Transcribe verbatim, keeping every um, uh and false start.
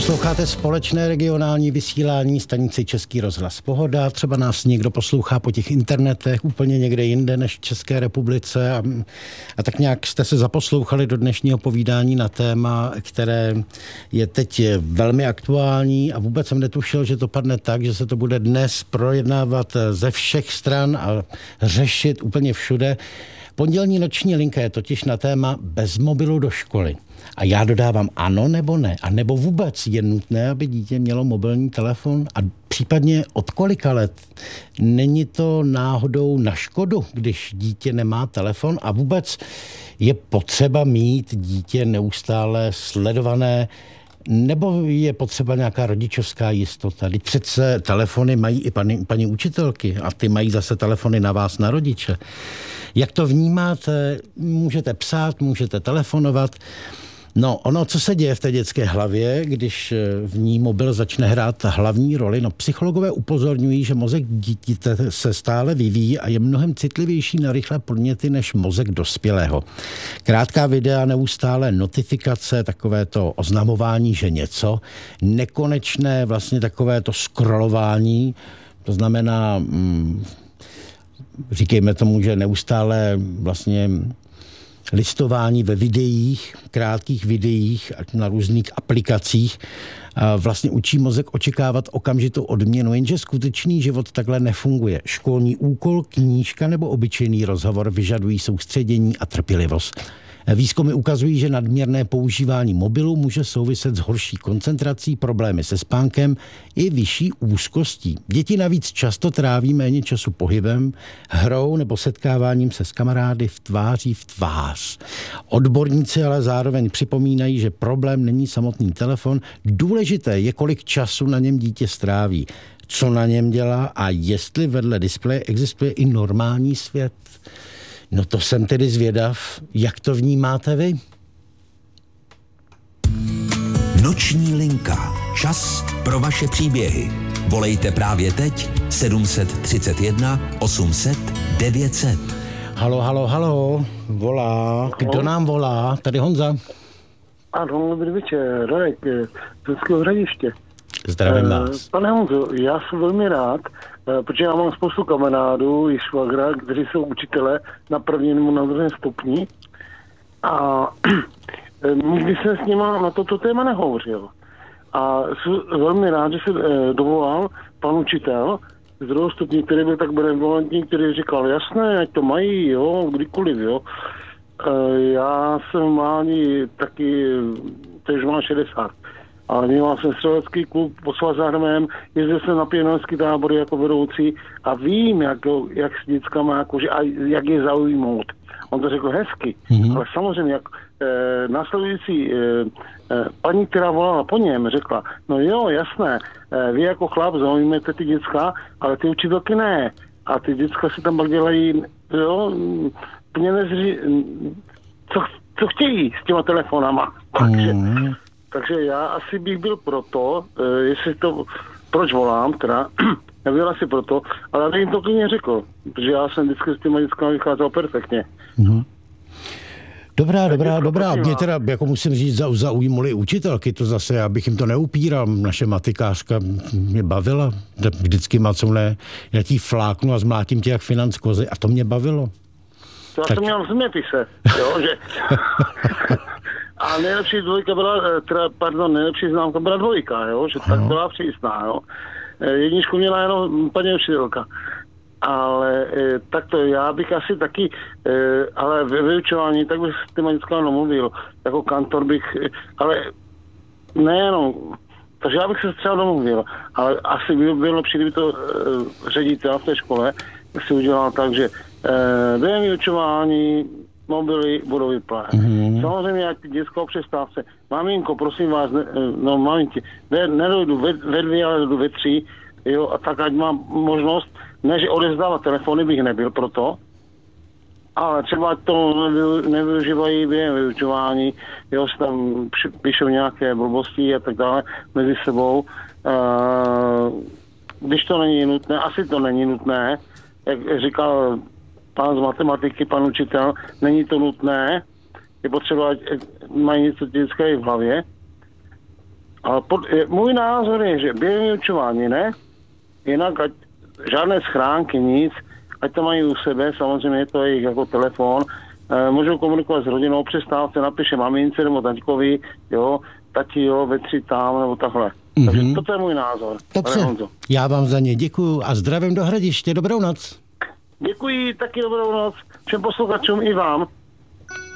Posloucháte společné regionální vysílání stanici Český rozhlas Pohoda. Třeba nás někdo poslouchá po těch internetech úplně někde jinde než v České republice a, a tak nějak jste se zaposlouchali do dnešního povídání na téma, které je teď velmi aktuální a vůbec jsem netušil, že to padne tak, že se to bude dnes projednávat ze všech stran a řešit úplně všude. Pondělní noční linka je totiž na téma bez mobilu do školy. A já dodávám ano nebo ne. A nebo vůbec je nutné, aby dítě mělo mobilní telefon a případně od kolika let. Není to náhodou na škodu, když dítě nemá telefon a vůbec je potřeba mít dítě neustále sledované, nebo je potřeba nějaká rodičovská jistota? Teď přece telefony mají i paní, paní učitelky a ty mají zase telefony na vás, na rodiče. Jak to vnímáte? Můžete psát, můžete telefonovat. No, ono, co se děje v té dětské hlavě, když v ní mobil začne hrát hlavní roli? No, psychologové upozorňují, že mozek dítěte se stále vyvíjí a je mnohem citlivější na rychlé podněty než mozek dospělého. Krátká videa, neustále notifikace, takové to oznamování, že něco, nekonečné vlastně takové to scrollování, to znamená, mm, říkejme tomu, že neustále vlastně listování ve videích, krátkých videích na různých aplikacích vlastně učí mozek očekávat okamžitou odměnu, jenže skutečný život takhle nefunguje. Školní úkol, knížka nebo obyčejný rozhovor vyžadují soustředění a trpělivost. Výzkumy ukazují, že nadměrné používání mobilu může souviset s horší koncentrací, problémy se spánkem i vyšší úzkostí. Děti navíc často tráví méně času pohybem, hrou nebo setkáváním se s kamarády v tváří v tvář. Odborníci ale zároveň připomínají, že problém není samotný telefon. Důležité je, kolik času na něm dítě stráví, co na něm dělá a jestli vedle displeje existuje i normální svět. No to jsem tedy zvědav, jak to vnímáte vy? Noční linka. Čas pro vaše příběhy. Volejte právě teď sedm set třicet jedna osm set devět set. Halo, halo, halo. Volá. Kdo nám volá? Tady Honza. Ano, dobrý večer. Radek z Českého Hradiště. Zdravím vás. Pane Honzo, já jsem velmi rád, protože já mám spoustu kamarádů i švagra, kteří jsou učitelé na prvním nebo na druhém stupni a nikdy jsem s nima na toto téma nehovořil. A jsem velmi rád, že se dovolal pan učitel z druhého stupně, který byl tak benevolentní, který říkal, jasné, ať to mají, jo, kdykoliv, jo. Já jsem mladý taky, teď mám šedesát. Ale měl jsem střelecký klub pod Svazarmem, jezdil jsem na pěnovenský tábory jako vedoucí a vím, jak, jak s dětskama, jakože, a jak je zaujmout. On to řekl hezky, mm-hmm. ale samozřejmě, jak e, následující e, e, paní, která volala po něm, řekla, no jo, jasné, e, vy jako chlap zaujmete ty děcka, ale ty učitelky ne. A ty děcka si tam pak dělají, jo, mě nezří, co, co chtějí s těma telefonama. Takže, mm-hmm. Takže já asi bych byl proto, jestli to, proč volám, teda, já byl asi proto, ale já bych jim to klidně řekl, protože já jsem vždycky s těma dětskama vycházel perfektně. Mm-hmm. Dobrá, dobrá, dobrá. Mě teda, jako musím říct, zaujímaly učitelky, to zase, já bych jim to neupíral. Naše matikářka mě bavila, vždycky má co ne, já ti fláknu a zmlátím tě jak financ kozy a to mě bavilo. To já tak... jsem měl v zeměpise, jo, že... A nejlepší dvojka byla, teda, pardon, nejlepší známka byla dvojka, jo, že tak byla přísná, jo. Jedničku měla jenom paní učitelka. Ale e, tak to já bych asi taky, e, ale ve vyučování, tak bych s těma dětskama domluvil. Jako kantor bych, e, ale nejenom, takže já bych se třeba domluvil, ale asi by bylo lepší, kdyby to e, ředitel v té škole si udělal tak, že e, během vyučování mobily budou vyplácet. Mm-hmm. Samozřejmě, jak ty dětskou přestávce. Maminko, prosím vás, ne, no maminky, ne, nedojdu ve, ve dvě, ale jdu ve tři, jo, a tak ať mám možnost, ne, že odevzdávat telefony bych nebyl proto, ale třeba to nevyužívají během vyučování, jo, se tam píšou nějaké blbosti a tak dále mezi sebou. Uh, když to není nutné, asi to není nutné, jak říkal pán z matematiky, pan učitel, není to nutné, je potřeba, mají něco dětské v hlavě, Ale pod, je, můj názor je, že během vyučování ne, jinak ať, žádné schránky, nic, ať to mají u sebe, samozřejmě je to jejich jako telefon, e, můžou komunikovat s rodinou, přestávce napíše mamince nebo taťkovi, jo, tati, jo, vetři tam, nebo takhle. Mm-hmm. Takže toto je můj názor. Dobře, já vám za ně děkuju a zdravím do Hradiště, dobrou noc. Děkuji, taky dobrou noc všem posluchačům i vám.